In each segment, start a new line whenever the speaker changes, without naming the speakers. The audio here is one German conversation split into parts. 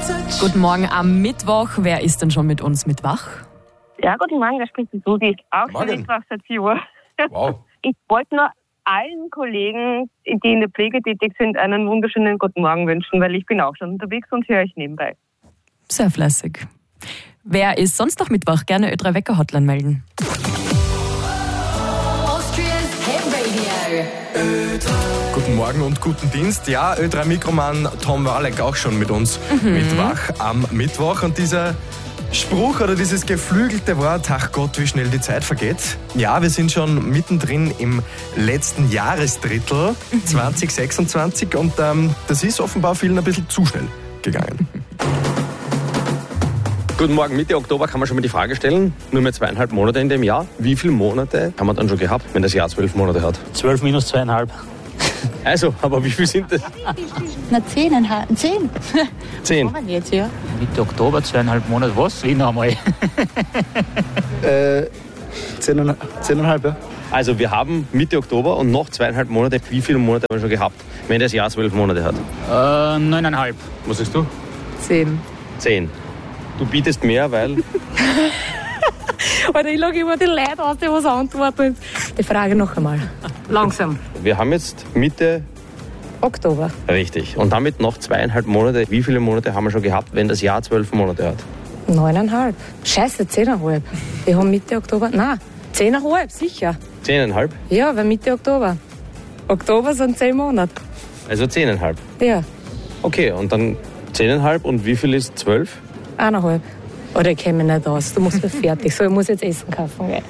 Guten Morgen am Mittwoch. Wer ist denn schon mit uns mit wach?
Ja, guten Morgen, da spricht die Susi. Auch
Morgen.
schon Mittwoch seit 4 Uhr.
Wow.
Ich wollte nur allen Kollegen, die in der Pflege tätig sind, einen wunderschönen guten Morgen wünschen, weil ich bin auch schon unterwegs und höre euch nebenbei.
Sehr fleißig. Wer ist sonst noch mit wach? Gerne Ö3 Wecker Hotline melden.
Austria's Hit Radio.
Guten Morgen und guten Dienst. Ja, Ö3 Mikroman Tom Warleck auch schon mit uns mit wach am Mittwoch. Und dieser Spruch oder dieses geflügelte Wort, ach Gott, wie schnell die Zeit vergeht. Ja, wir sind schon mittendrin im letzten Jahresdrittel 2026 und das ist offenbar vielen ein bisschen zu schnell gegangen.
Guten Morgen, Mitte Oktober kann man schon mal die Frage stellen, nur mehr 2,5 Monate in dem Jahr. Wie viele Monate haben wir dann schon gehabt, wenn das Jahr 12 Monate hat?
12 minus 2,5.
Also, aber wie viel sind das?
Na, 10,5. 10.
10.
Kommen jetzt, ja.
Mitte Oktober, 2,5 Monate. Was? Wie noch einmal?
10,5, ja.
Also wir haben Mitte Oktober und noch 2,5 Monate. Wie viele Monate haben wir schon gehabt, wenn das Jahr 12 Monate hat?
9,5.
Was sagst du?
10.
10. Du bietest mehr, weil...
Alter, ich lege immer die Leute aus, die was antworten. Die Frage noch einmal.
Langsam.
Wir haben jetzt Mitte...
Oktober.
Richtig. Und damit noch 2,5 Monate. Wie viele Monate haben wir schon gehabt, wenn das Jahr 12 Monate hat?
9,5. Scheiße, 10,5. Wir haben Mitte Oktober. Nein, 10,5, sicher.
10,5?
Ja, weil Mitte Oktober. Oktober sind 10 Monate.
Also 10,5.
Ja,
Okay, und dann 10,5 und wie viel ist 12?
1,5. Oder ich kenne mich nicht aus. Du musst mir fertig. So, ich muss jetzt Essen kaufen. Gell?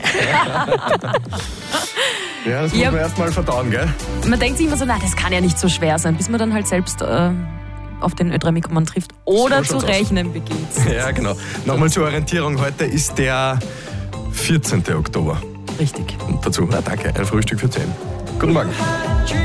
Ja, das muss
Ja.
man erst mal verdauen, gell?
Man denkt sich immer so, nein, das kann ja nicht so schwer sein, bis man dann halt selbst auf den Ö3 Mikroman trifft oder
So
zu
schaut's aus.
rechnen beginnt.
Ja, genau. Nochmal zur Orientierung. Heute ist der 14. Oktober.
Richtig.
Und dazu, na danke, ein Frühstück für 10. Guten Morgen.